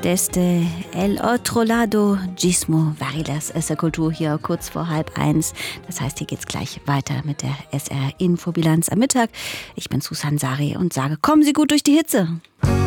Desde El Otro Lado Gismo Varilas SR Kultur hier kurz vor 12:30. Das heißt, hier geht's gleich weiter mit der SR Infobilanz am Mittag. Ich bin Susan Sari und sage, kommen Sie gut durch die Hitze.